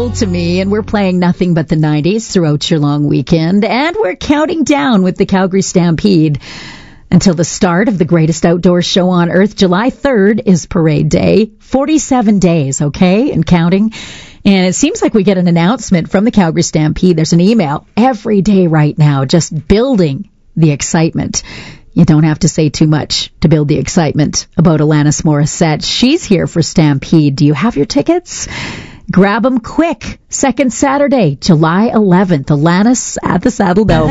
old to me, and we're playing nothing but the 90s throughout your long weekend, and we're counting down with the Calgary Stampede until the start of the greatest outdoor show on earth. July 3rd is Parade Day. 47 days, okay, and counting. And it seems like we get an announcement from the Calgary Stampede. There's an email every day right now just building the excitement. You don't have to say too much to build the excitement about Alanis Morissette. She's here for Stampede. Do you have your tickets? Grab them quick. Second Saturday, July 11th. Alanis at the Saddle Dome.